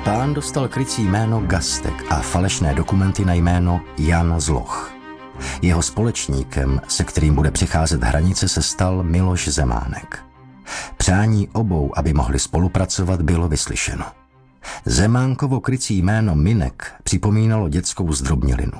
Pán dostal krycí jméno Gastek a falešné dokumenty na jméno Jan Zloch. Jeho společníkem, se kterým bude přecházet hranice, se stal Miloš Zemánek. Přání obou, aby mohli spolupracovat, bylo vyslyšeno. Zemánkovo krycí jméno Minek připomínalo dětskou zdrobnělinu.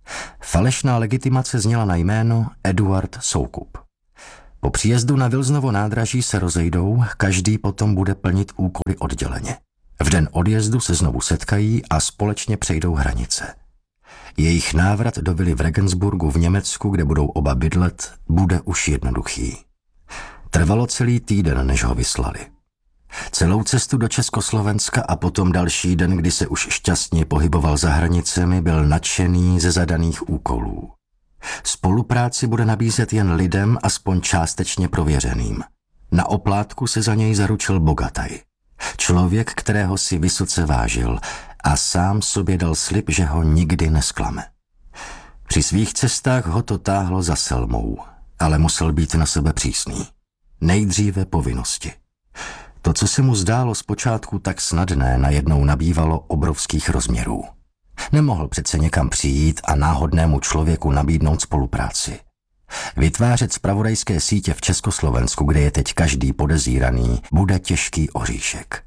Falešná legitimace zněla na jméno Eduard Soukup. Po příjezdu na Vilznovo nádraží se rozejdou, každý potom bude plnit úkoly odděleně. V den odjezdu se znovu setkají a společně přejdou hranice. Jejich návrat do vily v Regensburgu v Německu, kde budou oba bydlet, bude už jednoduchý. Trvalo celý týden, než ho vyslali. Celou cestu do Československa a potom další den, kdy se už šťastně pohyboval za hranicemi, byl nadšený ze zadaných úkolů. Spolupráci bude nabízet jen lidem aspoň částečně prověřeným. Na oplátku se za něj zaručil Bogataj. Člověk, kterého si vysoce vážil a sám sobě dal slib, že ho nikdy nesklame. Při svých cestách ho to táhlo za Selmou, ale musel být na sebe přísný. Nejdříve povinnosti. To, co se mu zdálo zpočátku tak snadné, najednou nabývalo obrovských rozměrů. Nemohl přece někam přijít a náhodnému člověku nabídnout spolupráci. Vytvářet zpravodajské sítě v Československu, kde je teď každý podezíraný, bude těžký oříšek.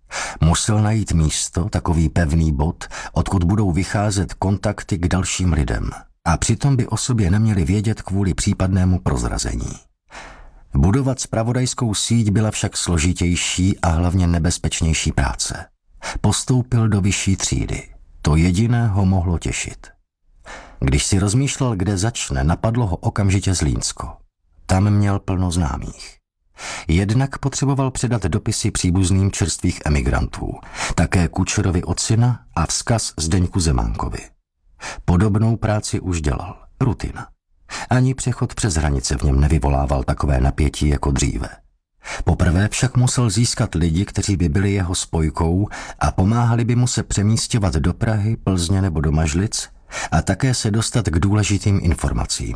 Musel najít místo, takový pevný bod, odkud budou vycházet kontakty k dalším lidem. A přitom by o sobě neměli vědět kvůli případnému prozrazení. Budovat zpravodajskou síť byla však složitější a hlavně nebezpečnější práce. Postoupil do vyšší třídy. To jediné ho mohlo těšit. Když si rozmýšlel, kde začne, napadlo ho okamžitě Zlínsko. Tam měl plno známých. Jednak potřeboval předat dopisy příbuzným čerstvých emigrantů, také Kučerovi od syna a vzkaz Zdeňku Zemánkovi. Podobnou práci už dělal, rutina. Ani přechod přes hranice v něm nevyvolával takové napětí jako dříve. Poprvé však musel získat lidi, kteří by byli jeho spojkou a pomáhali by mu se přemístěvat do Prahy, Plzně nebo do Mažlic a také se dostat k důležitým informacím.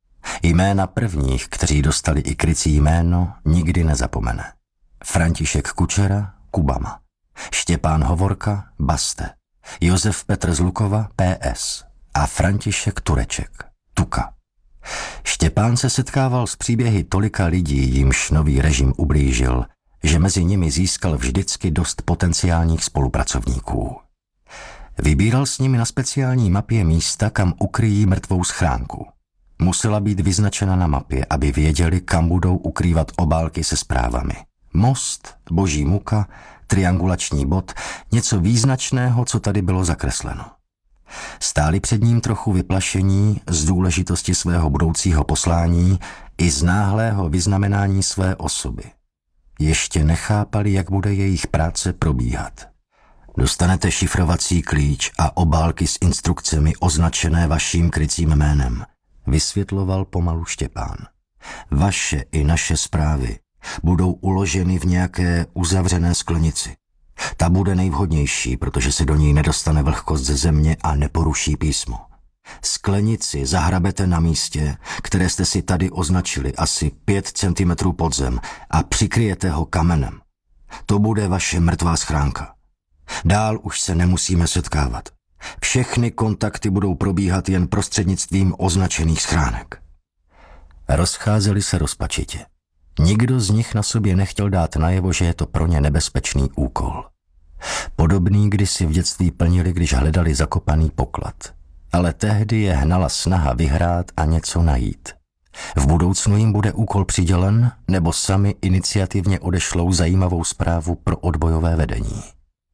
Jména prvních, kteří dostali i krycí jméno, nikdy nezapomene. František Kučera, Kubama. Štěpán Hovorka, Baste. Josef Petr z Lukova, PS. A František Tureček, Tuka. Štěpán se setkával s příběhy tolika lidí, jimž nový režim ublížil, že mezi nimi získal vždycky dost potenciálních spolupracovníků. Vybíral s nimi na speciální mapě místa, kam ukryjí mrtvou schránku. Musela být vyznačena na mapě, aby věděli, kam budou ukrývat obálky se zprávami. Most, boží muka, triangulační bod, něco význačného, co tady bylo zakresleno. Stáli před ním trochu vyplašení z důležitosti svého budoucího poslání i z náhlého vyznamenání své osoby. Ještě nechápali, jak bude jejich práce probíhat. Dostanete šifrovací klíč a obálky s instrukcemi označené vaším krycím jménem, vysvětloval pomalu Štěpán. Vaše i naše zprávy budou uloženy v nějaké uzavřené sklenici. Ta bude nejvhodnější, protože se do ní nedostane vlhkost ze země a neporuší písmo. Sklenici zahrabete na místě, které jste si tady označili, asi 5 cm pod zem a přikryjete ho kamenem. To bude vaše mrtvá schránka. Dál už se nemusíme setkávat. Všechny kontakty budou probíhat jen prostřednictvím označených schránek. Rozcházeli se rozpačitě. Nikdo z nich na sobě nechtěl dát najevo, že je to pro ně nebezpečný úkol. Podobný kdysi v dětství plnili, když hledali zakopaný poklad. Ale tehdy je hnala snaha vyhrát a něco najít. V budoucnu jim bude úkol přidělen, nebo sami iniciativně odešlou zajímavou zprávu pro odbojové vedení.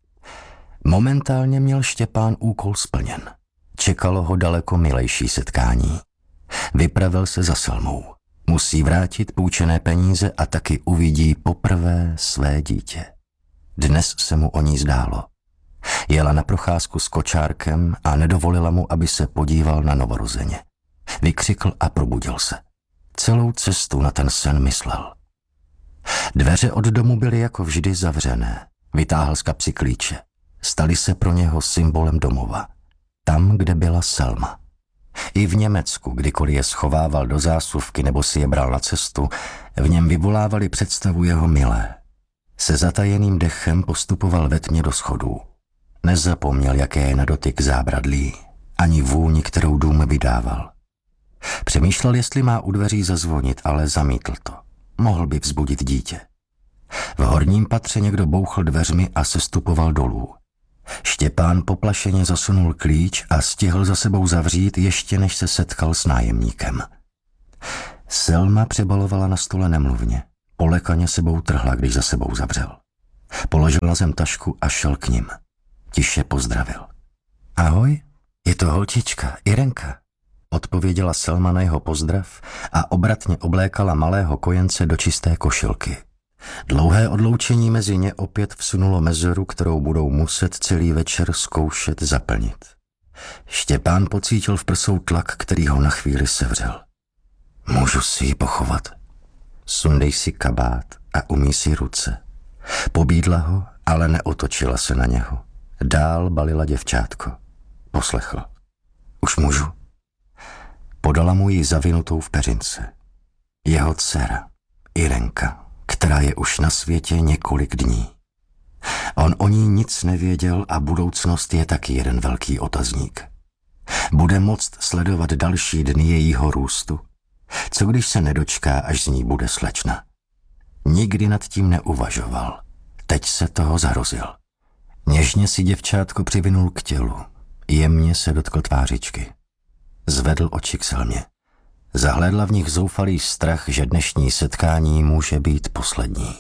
Momentálně měl Štěpán úkol splněn. Čekalo ho daleko milejší setkání. Vypravil se za Selmou. Musí vrátit půjčené peníze a taky uvidí poprvé své dítě. Dnes se mu o ní zdálo. Jela na procházku s kočárkem a nedovolila mu, aby se podíval na novorozeně. Vykřikl a probudil se. Celou cestu na ten sen myslel. Dveře od domu byly jako vždy zavřené. Vytáhl z kapsy klíče. Staly se pro něho symbolem domova. Tam, kde byla Selma. I v Německu, kdykoliv je schovával do zásuvky nebo si je bral na cestu, v něm vyvolávali představu jeho milé. Se zatajeným dechem postupoval ve tmě do schodů. Nezapomněl, jaké je na dotyk zábradlí, ani vůni, kterou dům vydával. Přemýšlel, jestli má u dveří zazvonit, ale zamítl to. Mohl by vzbudit dítě. V horním patře někdo bouchl dveřmi a sestupoval dolů. Štěpán poplašeně zasunul klíč a stihl za sebou zavřít, ještě než se setkal s nájemníkem. Selma přebalovala na stole nemluvně. Polekaně sebou trhla, když za sebou zavřel. Položil na zem tašku a šel k nim. Tiše pozdravil. Ahoj, je to holčička, Irenka, odpověděla Selma na jeho pozdrav a obratně oblékala malého kojence do čisté košilky. Dlouhé odloučení mezi ně opět vsunulo mezeru, kterou budou muset celý večer zkoušet zaplnit. Štěpán pocítil v prsou tlak, který ho na chvíli sevřel. Můžu si ji pochovat? Sundej si kabát a umyj si ruce. Pobídla ho, ale neotočila se na něho. Dál balila děvčátko. Poslechl. Už můžu? Podala mu ji zavinutou v peřince. Jeho dcera, Irenka, která je už na světě několik dní. On o ní nic nevěděl a budoucnost je taky jeden velký otazník. Bude moct sledovat další dny jejího růstu? Co když se nedočká, až z ní bude slečna? Nikdy nad tím neuvažoval. Teď se toho zahrozil. Něžně si děvčátko přivinul k tělu. Jemně se dotkl tvářičky. Zvedl oči k Selmě. Zahlédla v nich zoufalý strach, že dnešní setkání může být poslední.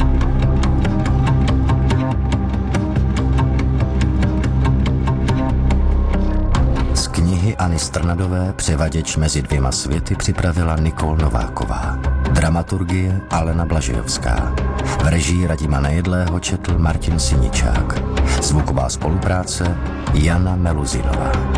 Z knihy Anny Strnadové Převaděč mezi dvěma světy připravila Nikol Nováková. Dramaturgie Alena Blažejovská. V režii Radima Nejedlého četl Martin Siničák. Zvuková spolupráce Jana Meluzinová.